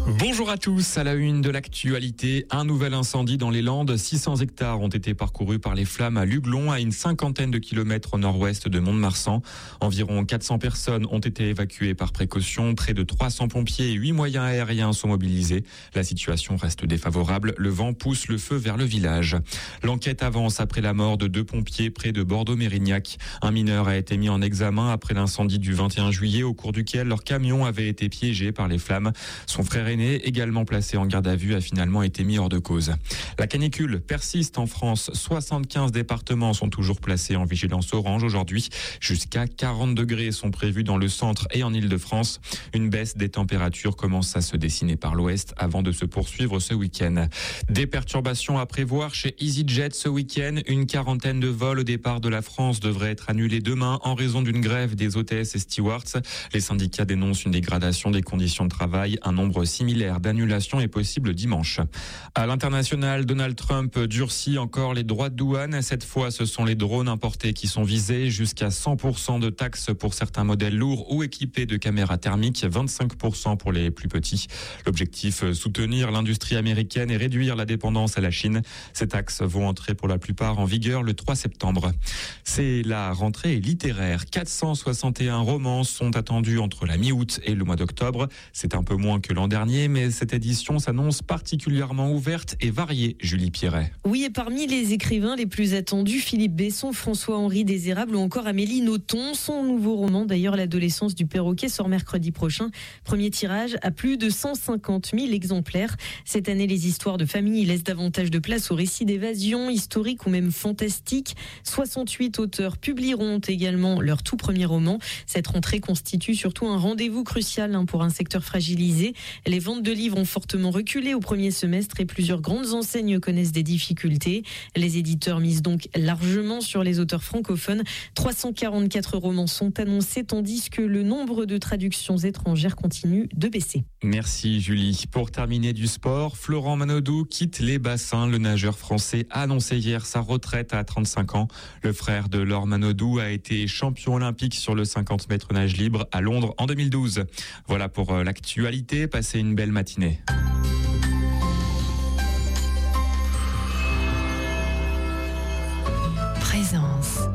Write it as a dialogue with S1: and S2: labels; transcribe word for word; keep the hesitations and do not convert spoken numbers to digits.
S1: Bonjour à tous, à la une de l'actualité, un nouvel incendie dans les Landes. six cents hectares ont été parcourus par les flammes à Luglon, à une cinquantaine de kilomètres au nord-ouest de Mont-de-Marsan. Environ quatre cents personnes ont été évacuées par précaution. Près de trois cents pompiers et huit moyens aériens sont mobilisés. La situation reste défavorable. Le vent pousse le feu vers le village. L'enquête avance après la mort de deux pompiers près de Bordeaux-Mérignac. Un mineur a été mis en examen après l'incendie du vingt et un juillet au cours duquel leur camion avait été piégé par les flammes. Son frère aîné, également placé en garde à vue, a finalement été mis hors de cause. La canicule persiste en France. soixante-quinze départements sont toujours placés en vigilance orange aujourd'hui. Jusqu'à quarante degrés sont prévus dans le centre et en Île-de-France. Une baisse des températures commence à se dessiner par l'ouest avant de se poursuivre ce week-end. Des perturbations à prévoir chez EasyJet ce week-end. Une quarantaine de vols au départ de la France devraient être annulés demain en raison d'une grève des hôtesses et stewards. Les syndicats dénoncent une dégradation des conditions de travail. Un nombre similaire d'annulations est possible dimanche. À l'international, Donald Trump durcit encore les droits de douane. Cette fois, ce sont les drones importés qui sont visés. Jusqu'à cent pour cent de taxes pour certains modèles lourds ou équipés de caméras thermiques, vingt-cinq pour cent pour les plus petits. L'objectif, soutenir l'industrie américaine et réduire la dépendance à la Chine. Ces taxes vont entrer pour la plupart en vigueur le trois septembre. C'est la rentrée littéraire. quatre cent soixante et un romans sont attendus entre la mi-août et le mois d'octobre. C'est un peu moins que l'an dernier, mais cette édition s'annonce particulièrement ouverte et variée, Julie Pierret.
S2: Oui, et parmi les écrivains les plus attendus, Philippe Besson, François-Henri Désérable ou encore Amélie Nothomb. Son nouveau roman, d'ailleurs, L'adolescence du perroquet, sort mercredi prochain. Premier tirage à plus de cent cinquante mille exemplaires. Cette année, les histoires de famille laissent davantage de place aux récits d'évasion, historiques ou même fantastiques. soixante-huit auteurs publieront également leur tout premier roman. Cette rentrée constitue surtout un rendez-vous crucial pour un secteur fragilisé. Les ventes de livres ont fortement reculé au premier semestre et plusieurs grandes enseignes connaissent des difficultés. Les éditeurs misent donc largement sur les auteurs francophones. trois cent quarante-quatre romans sont annoncés tandis que le nombre de traductions étrangères continue de baisser.
S1: Merci Julie. Pour terminer du sport, Florent Manodou quitte les bassins. Le nageur français a annoncé hier sa retraite à trente-cinq ans. Le frère de Laure Manodou a été champion olympique sur le cinquante mètres nage libre à Londres en deux mille douze. Voilà pour l'actualité. Passez une belle matinée.